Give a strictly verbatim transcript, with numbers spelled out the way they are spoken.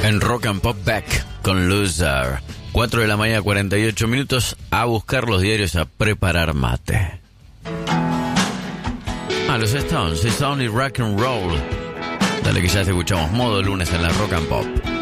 En Rock and Pop Back con Loser. cuatro de la mañana, cuarenta y ocho minutos. A buscar los diarios, a preparar mate. Ah, los Stones, It's Only Rock and Roll. Dale que ya te escuchamos. Modo lunes en la Rock and Pop.